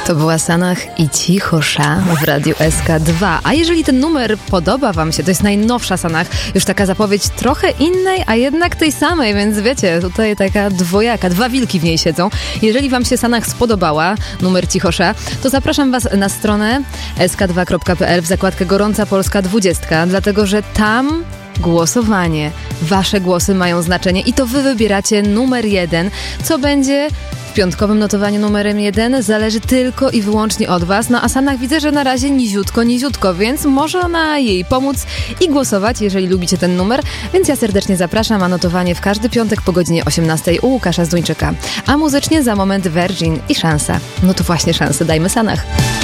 To była Sanach i Cichosza w Radiu SK2. A jeżeli ten numer podoba wam się, to jest najnowsza Sanach, już taka zapowiedź trochę innej, a jednak tej samej, więc wiecie, tutaj taka dwojaka, dwa wilki w niej siedzą. Jeżeli wam się Sanach spodobała, numer Cichosza, to zapraszam was na stronę sk2.pl w zakładkę Gorąca Polska 20, dlatego że tam głosowanie. Wasze głosy mają znaczenie i to wy wybieracie numer 1. Co będzie w piątkowym notowaniu numerem 1 zależy tylko i wyłącznie od was. No a Sanach widzę, że na razie niziutko, więc można jej pomóc i głosować, jeżeli lubicie ten numer. Więc ja serdecznie zapraszam, a notowanie w każdy piątek po godzinie 18 u Łukasza Zduńczyka. A muzycznie za moment Virgin i Szansa. No to właśnie szansę dajmy Sanach.